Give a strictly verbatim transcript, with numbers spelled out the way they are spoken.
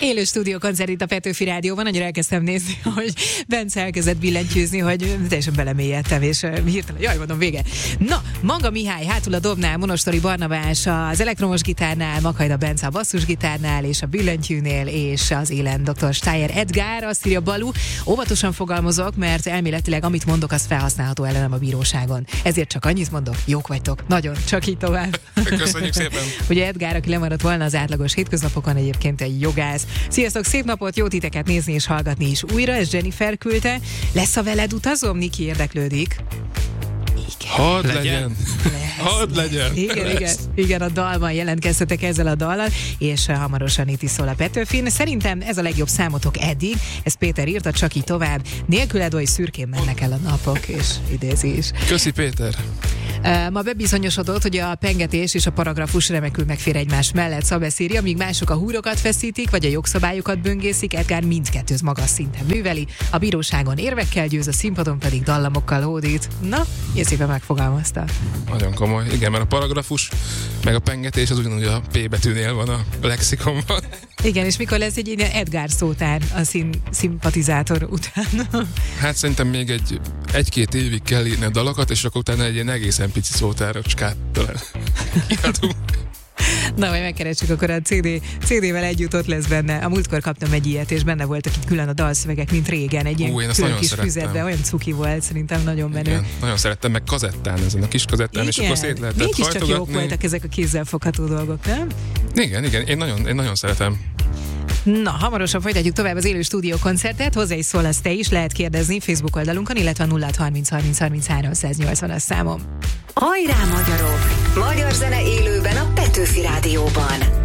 Élő stúdiókoncert itt a Petőfi Rádióban, annyira elkezdtem nézni, hogy Bence elkezdett billentyűzni, hogy teljesen belemélyedtem, és hirtelen, jaj, mondom, vége. Na, Manga Mihály hátul a dobnál, Monostori Barnabás az elektromos gitárnál, Makhajda Bence a basszusgitárnál, és a billentyűnél, és az élen doktor Steyer Edgár, azt írja Balú. Óvatosan fogalmazok, mert elméletileg amit mondok, az felhasználható ellenem a bíróságon. Ezért csak annyit mondok, jók vagytok. Nagyon, csak így tovább. Köszönjük szépen. Ugye Edgár, aki lemaradt volna az átlagos hétköznapokon, egyébként egy jogász. Sziasztok, szép napot, jó titeket nézni és hallgatni is újra, ez Jennifer küldte. Lesz a veled utazom? Niki érdeklődik. Igen. Hadd legyen. legyen. Lesz, Hadd legyen. Igen, lesz. igen, igen, a dalban jelentkeztetek ezzel a dallal, és hamarosan itt is szól a Petőfin. Szerintem ez a legjobb számotok eddig, ez Péter írta, csak így tovább. Nélküled oly szürkén mennek el a napok, és idézi is. Köszi, Péter. Ma bebizonyosodott, hogy a pengetés és a paragrafus remekül megfér egymás mellett, Szabesz írja, míg mások a húrokat feszítik, vagy a jogszabályokat böngészik, Edgár mindkettőt magas szinten műveli, a bíróságon érvekkel győz, a színpadon pedig dallamokkal hódít. Na, ilyen szépen megfogalmazta. Nagyon komoly. Igen, mert a paragrafus, meg a pengetés az ugyanúgy a P betűnél van a lexikonban. Igen, és mikor lesz egy ilyen Edgár szótár a szín, szimpatizátor után? Hát szerintem még egy, egy-két évig kell írni a dalokat, és akkor utána egy ilyen egészen pici szótárocskát talán írhatunk. Na, majd megkeressük, akkor a cé dé, cé dé-vel együtt ott lesz benne. A múltkor kaptam egy ilyet, és benne voltak itt külön a dalszövegek, mint régen. Egy ilyen Ú, külön kis füzetbe, olyan cuki volt, szerintem nagyon menő. Igen, nagyon szerettem, meg kazettán, ezen a kis kazettán, igen, és akkor szét lehetett mégiscsak hajtogatni. jók voltak ezek a kézzelfogható dolgok, nem? Igen, igen, én nagyon, én nagyon szeretem. Na, hamarosan folytatjuk tovább az élő stúdiókoncertet, hozzá is szól, azt te is lehet kérdezni Facebook oldalunkon, illetve a nulla harminc harminc harminchárom száznyolcvanas számom. Hajrá, magyarok! Magyar zene élőben a Petőfi Rádióban.